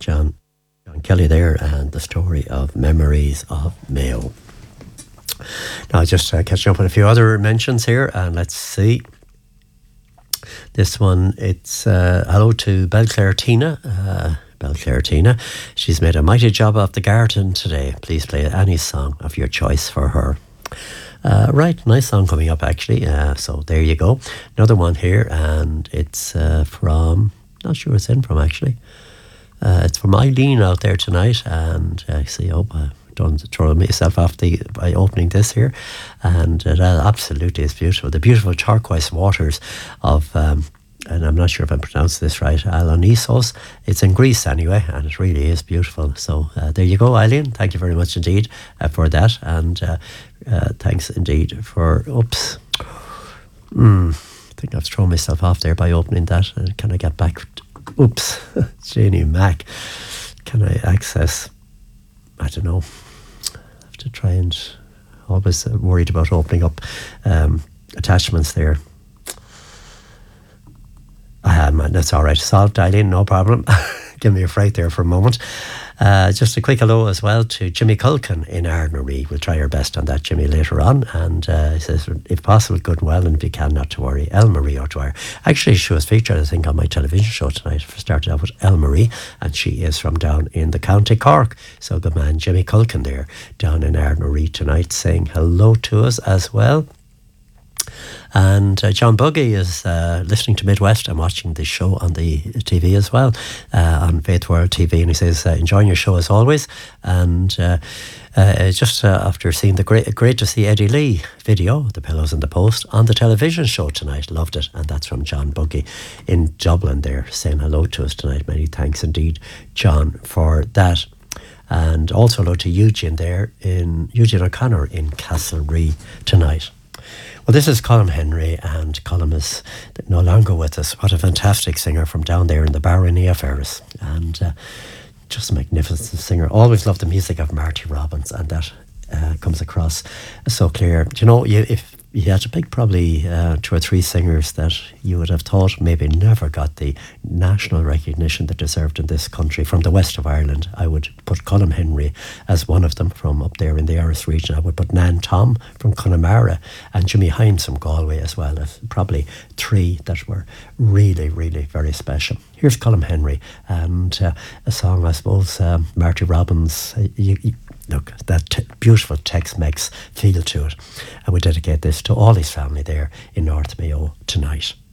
John Kelly there, and the story of Memories of Mayo. Now, just catching up on a few other mentions here, and let's see. This one, it's hello to Belclaire Tina. Belclaire Tina. She's made a mighty job of the garden today. Please play any song of your choice for her. Right, nice song coming up actually. So there you go. Another one here, and it's from, not sure where it's in from actually. It's from Eileen out there tonight, and see, I hope I don't throw myself off by opening this here. And that absolutely is beautiful. The beautiful turquoise waters of, and I'm not sure if I'm pronouncing this right, Alonisos. It's in Greece anyway, and it really is beautiful. So there you go, Eileen. Thank you very much indeed for that, and thanks indeed for, oops. I think I've thrown myself off there by opening that. Can I get back? Oops, Janie Mac. Can I access? I don't know. I have to try and always worried about opening up attachments there. That's all right. Solved, Eileen, no problem. Give me a fright there for a moment. Just a quick hello as well to Jimmy Culkin in Ardnaree. We'll try our best on that, Jimmy, later on. And he says, if possible, good and well, and if you can, not to worry. Elle-Marie O'Dwyer. Actually, she was featured, I think, on my television show tonight. Started off with Elle-Marie, and she is from down in the County Cork. So good man, Jimmy Culkin there, down in Ardnaree tonight, saying hello to us as well. And John Buggy is listening to Midwest and watching the show on the TV as well, on Faith World TV, and he says, enjoying your show as always, and just after seeing the great to see Eddie Lee video, The Pillows in the Post, on the television show tonight, loved it. And that's from John Buggy in Dublin there, saying hello to us tonight. Many thanks indeed, John, for that. And also hello to Eugene there, Eugene O'Connor in Castlerea tonight. Well, this is Colm Henry, and Colm is no longer with us. What a fantastic singer from down there in the Barony of Ferris, and just a magnificent singer. Always loved the music of Marty Robbins, and that comes across so clear. Do you know, if you had to pick probably 2 or 3 singers that you would have thought maybe never got the national recognition that deserved in this country from the west of Ireland, I would put Colm Henry as one of them from up there in the Irish region. I would put Nan Tom from Connemara and Jimmy Hines from Galway as well, as probably 3 that were really, really very special. Here's Colm Henry, and a song, I suppose, Marty Robbins, look, that beautiful Tex-Mex feel to it. And we dedicate this to all his family there in North Mayo tonight.